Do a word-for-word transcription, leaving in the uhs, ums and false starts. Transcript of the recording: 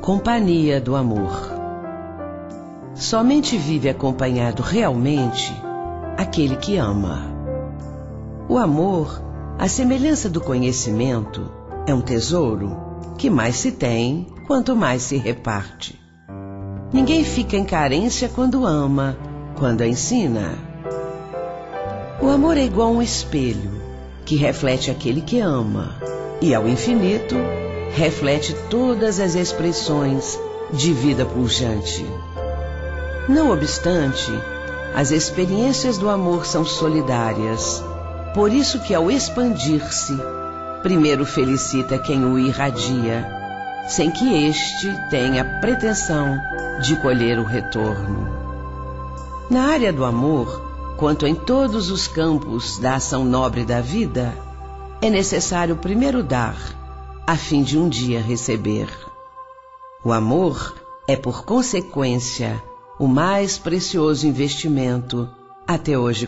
companhia do amor. Somente vive acompanhado realmente aquele que ama. O amor, à semelhança do conhecimento, é um tesouro que mais se tem, quanto mais se reparte. Ninguém fica em carência quando ama, quando ensina. O amor é igual a um espelho, que reflete aquele que ama, e ao infinito, reflete todas as expressões de vida pujante. Não obstante, as experiências do amor são solidárias, por isso que ao expandir-se, primeiro felicita quem o irradia, sem que este tenha pretensão de colher o retorno. Na área do amor, quanto em todos os campos da ação nobre da vida, é necessário primeiro dar, a fim de um dia receber. O amor é, por consequência, o mais precioso investimento até hoje